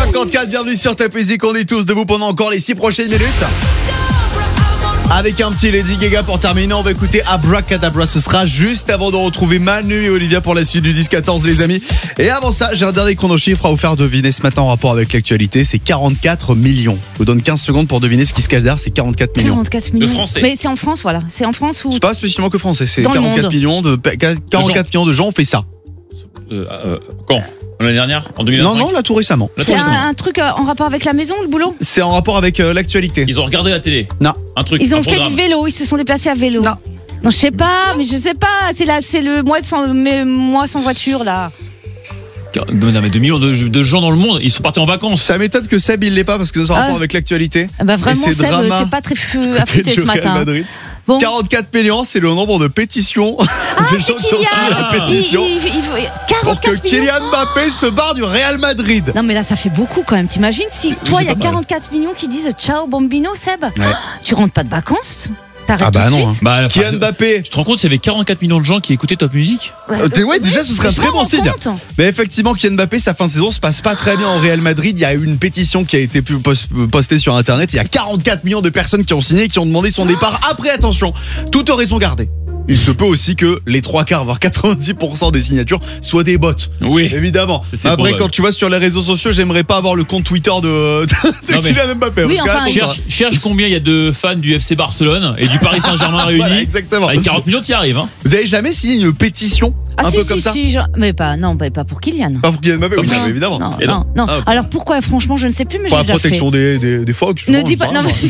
8h54, bienvenue sur Top Music. On est tous debout pendant encore les 6 prochaines minutes. Avec un petit Lady Gaga pour terminer, on va écouter Abracadabra. Ce sera juste avant de retrouver Manu et Olivia pour la suite du 10-14, les amis. Et avant ça, j'ai un dernier chrono chiffre à vous faire deviner ce matin en rapport avec l'actualité. C'est 44 millions. Je vous donne 15 secondes pour deviner ce qui se cache derrière. C'est 44 millions. 44 millions. De Français. Mais c'est en France, voilà. C'est en France ou. C'est pas spécialement que français. C'est Dans le 44 monde. millions de 44 millions de gens ont fait ça. Quand l'année dernière, en 2025. Non, là tout récemment. C'est un truc en rapport avec la maison, le boulot. C'est en rapport avec l'actualité. Ils ont regardé la télé. Non. Un truc. Ils un ont fait programme. du vélo, ils se sont déplacés à vélo. Non. Non, je sais pas, mais je sais pas. C'est le mois sans voiture là. Non, mais 2 millions de gens dans le monde, ils sont partis en vacances. Ça m'étonne que Seb il l'ait pas parce que c'est en rapport avec l'actualité. Bah vraiment, Et c'est Seb, drama. t'es pas très affûté Du ce Real matin. Madrid. Bon. 44 millions, c'est le nombre de pétitions des gens qui ont signé la pétition pour que 44 millions. Kylian Mbappé se barre du Real Madrid. Non mais là ça fait beaucoup quand même. T'imagines si toi il y a 44 millions qui disent ciao Bambino Seb, tu rentres pas de vacances, t'arrêtes Ah bah tout de non, suite. Bah, Kylian Mbappé. tu te rends compte, s'il y avait 44 millions de gens qui écoutaient Top Music. Ouais, déjà ce serait un Je très m'en bon rends signe. compte. Mais effectivement, Kylian Mbappé, sa fin de saison se passe pas très bien au Real Madrid. Il y a eu une pétition qui a été postée sur internet. Il y a 44 millions de personnes qui ont signé et qui ont demandé son départ. Après, attention, toute raison gardée. Il se peut aussi que les 3/4, voire 90% des signatures soient des bots. Oui. Évidemment. C'est Après, probable. quand tu vois sur les réseaux sociaux, j'aimerais pas avoir le compte Twitter de Non, mais- Kylian Mbappé. Oui, parce que, enfin, attention, Cherche combien il y a de fans du FC Barcelone et du Paris Saint-Germain réunis. Voilà, exactement. Avec 40 millions, t'y arrives. Hein. Vous avez jamais signé une pétition Ah un si peu si comme ça si, mais pas pour Kylian. Pas pour Kylian Mbappé, oui, Non, évidemment. Non, Et non, non. Ah, Alors pourquoi franchement je ne sais plus mais Pour j'ai la déjà protection des phoques. fait. Ne dis pas non mais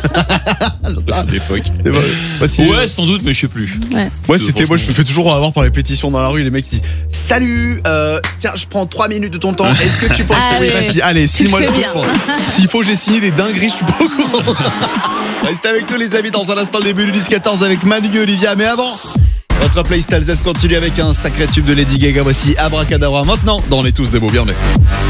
C'est des phoques. C'est vrai. Bah, si- Ouais, sans doute, mais je sais plus. Ouais, c'était moi, je me Franchement. fais toujours avoir par les pétitions dans la rue. Les mecs disent salut, tiens, je prends 3 minutes de ton temps. Est-ce que tu penses Ah que oui, ouais. vas-y, allez, signe-moi le le fais truc. bien. S'il faut, j'ai signé des dingueries, je suis pas au courant. Restez avec nous, les amis, dans un instant, le début du 10-14 avec Manu et Olivia. Mais avant, votre playlist Alsace continue avec un sacré tube de Lady Gaga. Voici Abracadabra maintenant. Dans On est tous des beaux, bienvenue.